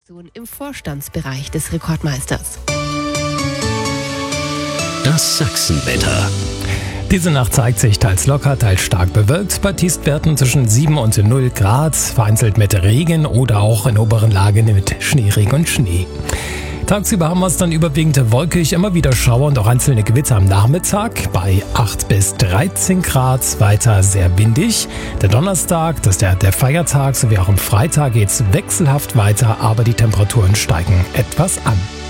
Im Vorstandsbereich des Rekordmeisters. Das Sachsenwetter. Diese Nacht zeigt sich teils locker, teils stark bewölkt, bei Tiefstwerten zwischen 7 und 0 Grad, vereinzelt mit Regen oder auch in oberen Lagen mit Schneeregen und Schnee. Tagsüber haben wir es dann überwiegend wolkig, immer wieder Schauer und auch einzelne Gewitter am Nachmittag bei 8 bis 13 Grad, weiter sehr windig. Der Donnerstag, das ist der Feiertag, sowie auch am Freitag geht es wechselhaft weiter, aber die Temperaturen steigen etwas an.